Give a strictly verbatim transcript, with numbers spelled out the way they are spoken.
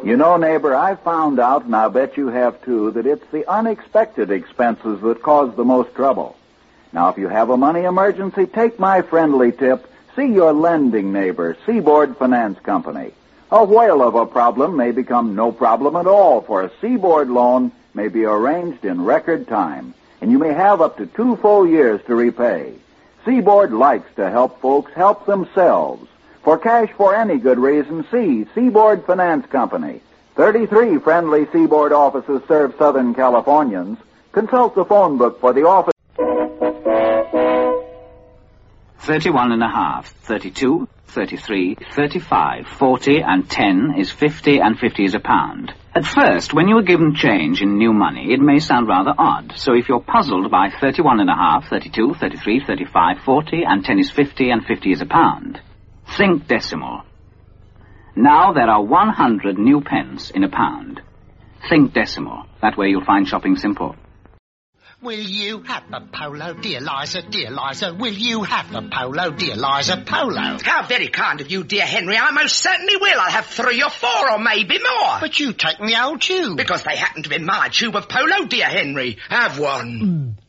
You know, neighbor, I've found out, and I'll bet you have too, that it's the unexpected expenses that cause the most trouble. Now, if you have a money emergency, take my friendly tip. See your lending neighbor, Seaboard Finance Company. A whale of a problem may become no problem at all, for a Seaboard loan may be arranged in record time, and you may have up to two full years to repay. Seaboard likes to help folks help themselves. For cash for any good reason, see Seaboard Finance Company. thirty-three friendly Seaboard offices serve Southern Californians. Consult the phone book for the office. Thirty-one and a half, thirty-two, thirty-three, thirty-five, forty, and ten is fifty, and fifty is a pound. At first, when you are given change in new money, it may sound rather odd. So if you're puzzled by thirty-one and a half, thirty-two, thirty-three, thirty-five, forty, and ten is fifty, and fifty is a pound, think decimal. Now there are one hundred new pence in a pound. Think decimal. That way you'll find shopping simple. Will you have the polo, dear Liza, dear Liza? Will you have the polo, dear Liza, polo? How very kind of you, dear Henry. I most certainly will. I'll have three or four or maybe more. But you take the old tube. Because they happen to be my tube of polo, dear Henry. Have one. Mm.